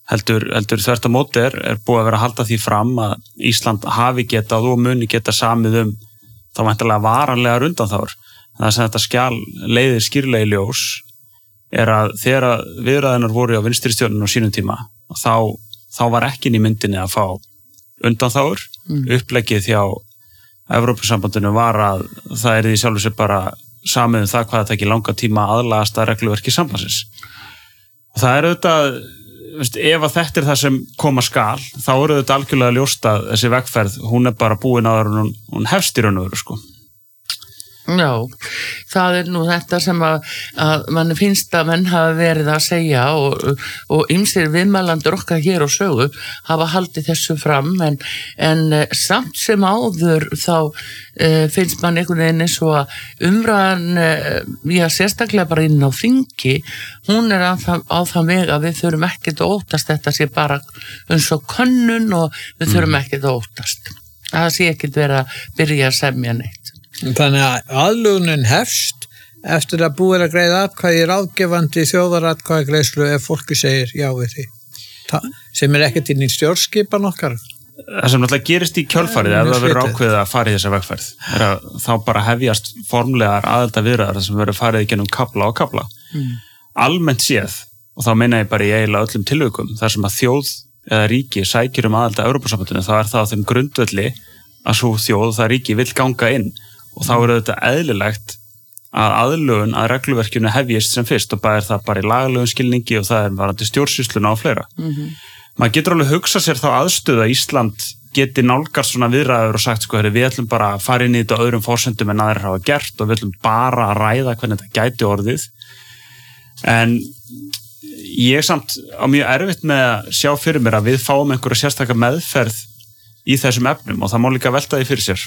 heldur þvert á móti er búið að vera að halda því fram að Ísland hafi getað og muni geta samið þá væntanlega varanlegar undanþágur. Það sem þetta skjal leiðir skýrlega í ljós að þegar viðræðurnar voru á vinstri stjórninni á sínum tíma, þá var ekki inn í myndinni að fá undanþágur. Uppleggið hjá Evrópusambandinu var að það er því sjálfur sér bara samið það hvað það ekki langa tíma aðlagast að regluverki sambandsins. Og það er auðvitað, ef að þetta er það sem koma skal, þá er auðvitað algjörlega ljóst að þessi vegferð, hún er bara búin áður en hún hefst í raun og veru, sko. Já, það er nú þetta sem að manni finnst að menn hafa verið að segja og ýmsir viðmælendur okkar hér á sögu hafa haldið þessu fram en samt sem áður þá finnst mann einhvern veginn eins og að umræðan, sérstaklega bara inn á þingi, hún er á þann veg að við þurfum ekkert að óttast, þetta sé bara eins og könnun og við þurfum ekkert að óttast. Það sé ekkert verið að byrja að semja neitt. Þannig að aðlögunin hefst eftir að búið að greiða atkvæði ráðgefandi þjóðaratkvæðagreiðslu ef fólki segir já við því. Sem er ekkert inn í stjórnskipan okkar. Það sem náttúrulega gerist í kjölfarið ef það verður ákveðið að fara í þessa vegferð er að þá bara hefjast formlegar aðildarviðræður sem verður farið í gennum kafla og kafla. Almennt séð, og þá meina ég bara í eiginlega öllum tilvikum, þar sem að þjóð eða ríki sækir aðild að Evrópusambandinu, þá er það á þeim grundvelli að svo þjóð það ríki vill ganga inn. Og þá er þetta eðlilegt að aðlögun að regluverkinu hefjist sem fyrst og bæðir það bara í lagalegum skilningi og það er varandi stjórnsýsluna og fleira. Maður getur alveg hugsað sér þá aðstöðu að Ísland geti nálgast svona viðræður og sagt sko, við ætlum bara að fara inn í þetta á öðrum forsendum en aðrir hafa gert og við ætlum bara að ræða hvernig þetta gæti orðið. En ég samt á mjög erfitt með að sjá fyrir mér að við fáum einhverja sérstaka meðferð í þessum efnum og það má líka velta því fyrir sér.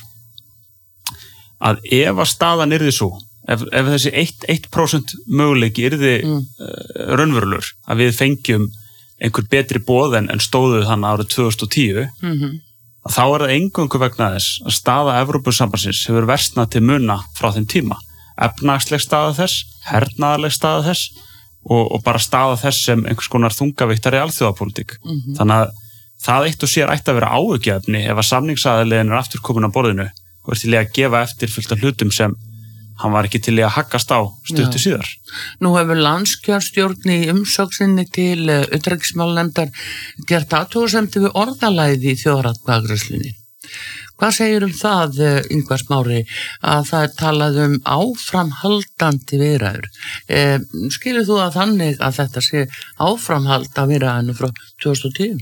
Að ef að staðan yrði svo, ef þessi 1% möguleiki yrði raunverulegur, að við fengjum einhver betri boð en stóðu þannig árið 2010, að þá er það eingöngu vegna þess að staða Evrópusambandsins hefur versnað til muna frá þeim tíma. Efnahagsleg staða þess, hernaðarleg staða þess og bara staða þess sem einhvers konar þungavíktari alþjóðapólitík. Þannig að það eitt og sér ætti að vera áhyggjuefni ef að samningsaðilegin er aftur komin á borðinu og er til í að gefa eftir fullt af hlutum sem hann var ekki til í að haggast á stuttu síðar. Nú hefur landskjörstjórn í umsókninni til utanríkismálanefndar gert athugasemdir við orðalagið í þjóðaratkvæðagreiðslunni. Hvað segir það, Ingvar Smári, að það er talað áframhaldandi viðræður? Skilur þú að þannig að þetta sé áframhald af viðræðinu frá 2010?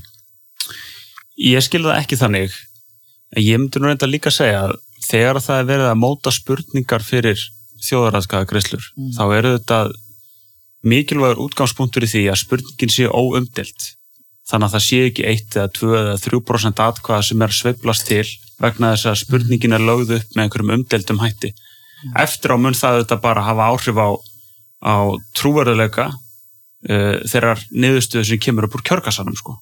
Ég skil það ekki þannig. Ég myndi nú reynda líka að segja að þegar það er verið að móta spurningar fyrir þjóðaratkvæðagreiðslur, þá eru þetta mikilvægur útgangspunktur í því að spurningin sé óumdeild. Þannig að það sé ekki 1 eða 2 eða 3% atkvæða sem er að sveiflast til vegna þess að spurningin er lögð upp með einhverjum umdeildum hætti. Eftir á mun það þetta bara hafa áhrif á trúverðuleika þeirrar niðurstöðu sem kemur upp úr kjörkassanum, sko.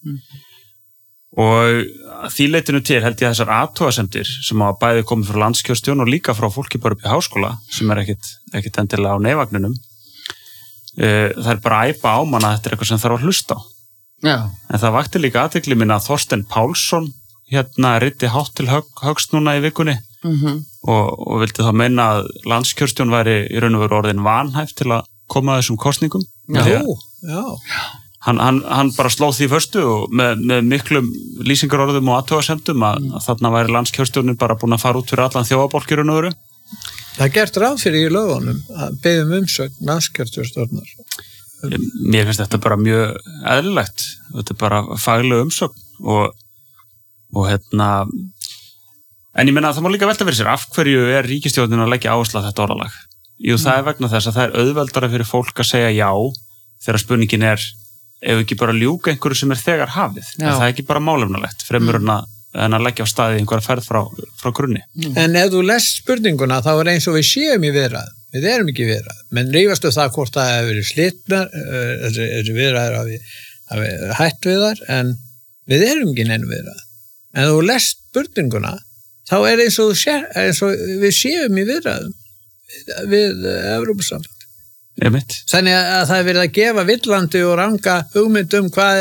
Og því leitinu til held ég að þessar athugasemdir sem hafa bæði komið frá landskjörstjórn og líka frá fólki bara upp í háskóla sem er ekkit endilega á neyvagninum, það er bara að æpa á mann að þetta er eitthvað sem þarf að hlusta á. Já. En það vakti líka athygli mín að Þorsteinn Pálsson riti hátt til högst núna í vikunni og vildi þá meina að landskjörstjórn væri í raun og veru orðin vanhæft til að koma að þessum kosningum. Já. Hann bara sló því förstu og með miklum lýsingarorðum og athugasemdum að þarna væri landskjörstjórnin bara búin að fara út fyrir allan þjóðabálk í raun og veru. Það er gert ráð fyrir í lögunum að biðja umsögn landskjörstjórnar. Mér finnst þetta bara mjög eðlilegt. Þetta er bara fagleg umsögn og en ég meina að það má líka velta fyrir sér af hverju er ríkisstjórnin að leggja áherslu á þetta orðalag. Jú, það er vegna þess að það er auðveldara fyrir fólk að segja já þegar spurningin er ef ekki bara ljúka einhverju sem er þegar hafið. Það er ekki bara málefnalegt fremur en að leggja á staði einhverja ferð frá grunni. En ef þú lest spurninguna þá er eins og við séum í viðræðum. Við erum ekki í viðræðum. Men rífastu það hvort það hefur verið slitnar, þessi viðræður hafi hætt við þar, en við erum ekki neinu viðræðum. En þú lest spurninguna þá er eins og við séum í viðræðum við Evrópusamband. Þannig að það er verið að gefa villandi og ranga hugmynd hvað